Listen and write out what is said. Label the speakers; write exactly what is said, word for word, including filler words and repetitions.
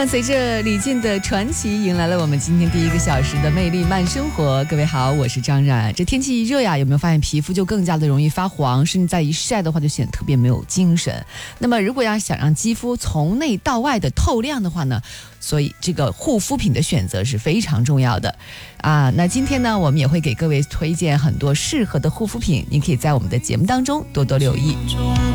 Speaker 1: 伴随着李健的传奇，迎来了我们今天第一个小时的魅力慢生活。各位好，我是张冉。这天气一热呀，有没有发现皮肤就更加的容易发黄，甚至在一晒的话就显得特别没有精神。那么如果要想让肌肤从内到外的透亮的话呢，所以这个护肤品的选择是非常重要的啊。那今天呢，我们也会给各位推荐很多适合的护肤品，您可以在我们的节目当中多多留意。